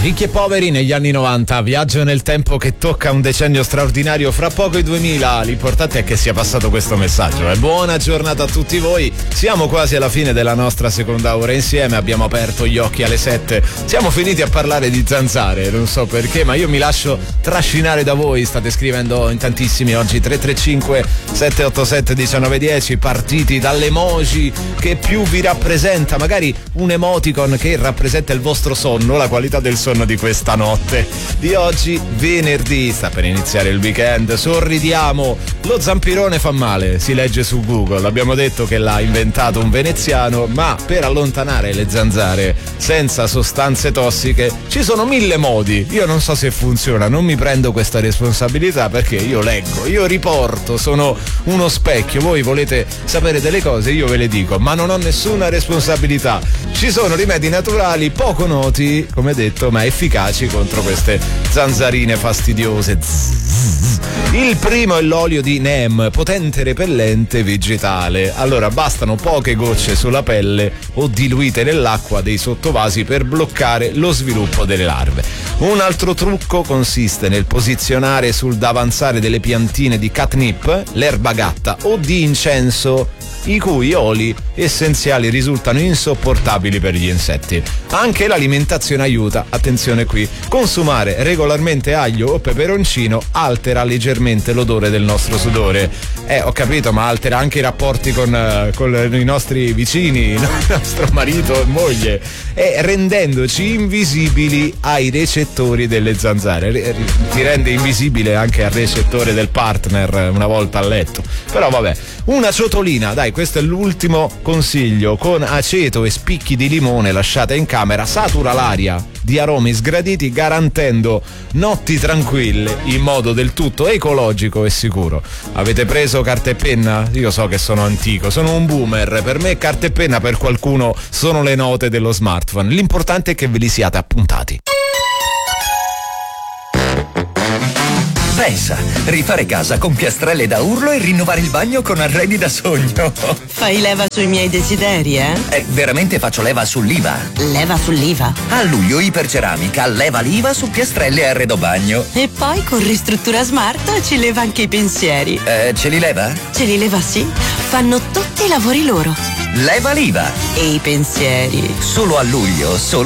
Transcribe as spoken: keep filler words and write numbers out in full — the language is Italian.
Ricchi e poveri negli anni novanta, viaggio nel tempo che tocca un decennio straordinario, fra poco i duemila. L'importante è che sia passato questo messaggio. E buona giornata a tutti voi. Siamo quasi alla fine della nostra seconda ora insieme, abbiamo aperto gli occhi alle sette. Siamo finiti a parlare di zanzare, non so perché, ma io mi lascio trascinare da voi. State scrivendo in tantissimi oggi. Tre tre cinque sette otto sette uno nove uno zero, partiti dall'emoji che più vi rappresenta, magari un emoticon che rappresenta il vostro sonno, la qualità del sonno di questa notte di oggi, venerdì. Sta per iniziare il weekend, sorridiamo. Lo zampirone fa male, si legge su Google. Abbiamo detto che l'ha inventato un veneziano, ma per allontanare le zanzare senza sostanze tossiche ci sono mille modi. Io non so se funziona, non mi prendo questa responsabilità perché io leggo, io riporto, sono uno specchio. Voi volete sapere delle cose, io ve le dico, ma non ho nessuna responsabilità. Ci sono rimedi naturali poco noti, come detto, ma efficaci contro queste zanzarine fastidiose. Il primo è l'olio di neem, potente repellente vegetale. Allora, bastano poche gocce sulla pelle o diluite nell'acqua dei sottovasi per bloccare lo sviluppo delle larve. Un altro trucco consiste nel posizionare sul davanzale delle piantine di catnip, l'erba gatta o di incenso, i cui oli essenziali risultano insopportabili per gli insetti. Anche l'alimentazione aiuta, attenzione qui, consumare regolarmente aglio o peperoncino altera leggermente l'odore del nostro sudore. Eh, ho capito, ma altera anche i rapporti con, uh, con i nostri vicini, il nostro marito e moglie, e rendendoci invisibili ai recettori delle zanzare. Re- ti rende invisibile anche al recettore del partner una volta a letto. Però vabbè, una ciotolina, dai, questo è l'ultimo consiglio, con aceto e spicchi di limone lasciata in camera, satura l'aria di aromi sgraditi, garantendo notti tranquille in modo del tutto ecologico e sicuro. Avete preso carta e penna? Io so che sono antico, sono un boomer, per me carta e penna, per qualcuno sono le note dello smartphone. L'importante è che ve li siate appuntati. Pensa, rifare casa con piastrelle da urlo e rinnovare il bagno con arredi da sogno. Fai leva sui miei desideri, eh? Eh, veramente faccio leva sull'I V A. Leva sull'I V A? A luglio Iperceramica leva l'I V A su piastrelle e arredo bagno. E poi con Ristruttura Smart ci leva anche i pensieri. Eh, ce li leva? Ce li leva, sì. Fanno tutti i lavori loro. Leva l'I V A. E i pensieri. Solo a luglio, solo